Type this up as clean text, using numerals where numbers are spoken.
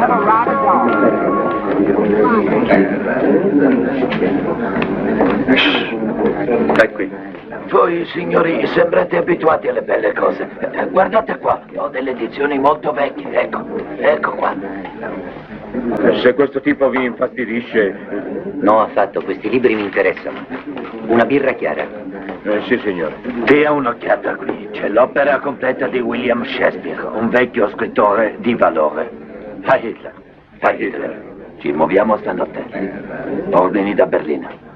Stai qui. Voi, signori, sembrate abituati alle belle cose. Guardate qua, ho delle edizioni molto vecchie. Ecco qua. Se questo tipo vi infastidisce... No, affatto, questi libri mi interessano. Una birra chiara. Sì, signore. Dia un'occhiata qui. C'è l'opera completa di William Shakespeare, un vecchio scrittore di valore. Heil Hitler. Heil Hitler. Ci muoviamo stanotte. Ordini da Berlino.